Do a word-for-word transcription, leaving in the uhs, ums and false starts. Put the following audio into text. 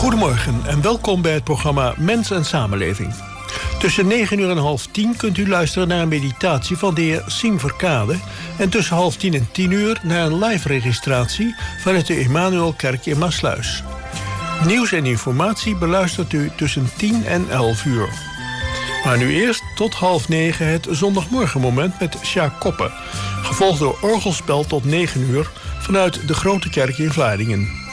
Goedemorgen en welkom bij het programma Mens en Samenleving. Tussen negen uur en half tien kunt u luisteren naar een meditatie van de heer Siem Verkade en tussen half tien en tien uur naar een live-registratie vanuit de Emmanuelkerk in Maassluis. Nieuws en informatie beluistert u tussen tien en elf uur. Maar nu eerst tot half negen het zondagmorgenmoment met Sjaak Koppen, gevolgd door orgelspel tot negen uur vanuit de Grote Kerk in Vlaardingen.